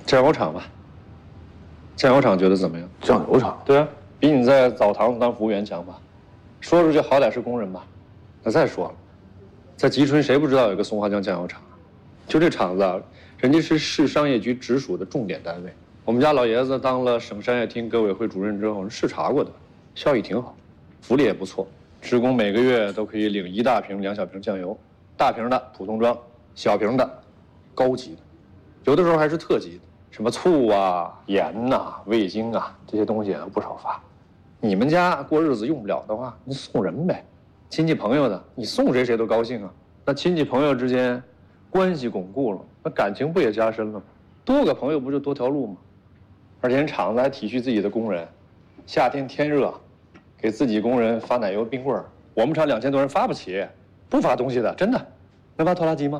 酱油厂吧。酱油厂觉得怎么样？ 酱油厂？ 对啊，比你在澡堂子当服务员强吧？说出去好歹是工人吧？那再说了，在吉春谁不知道有个松花江酱油厂？就这厂子啊，人家是市商业局直属的重点单位。我们家老爷子当了省商业厅革委会主任之后，视察过的，效益挺好，福利也不错。职工每个月都可以领1大瓶2小瓶酱油，大瓶的普通装，小瓶的高级的，有的时候还是特级的，什么醋啊、盐呐、味精啊这些东西不少发。你们家过日子用不了的话，你送人呗，亲戚朋友的，你送谁谁都高兴啊。那亲戚朋友之间关系巩固了，那感情不也加深了吗？多个朋友不就多条路吗？而且厂子还体恤自己的工人，夏天天热，给自己工人发奶油冰棍儿。我们厂2000多人发不起，不发东西的，真的。能发拖拉机吗？